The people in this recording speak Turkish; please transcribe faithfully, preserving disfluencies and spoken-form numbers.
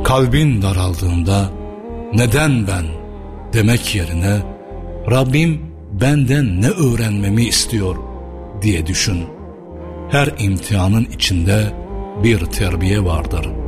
Kalbin daraldığında neden ben demek yerine Rabbim benden ne öğrenmemi istiyor diye düşün. Her imtihanın içinde bir terbiye vardır.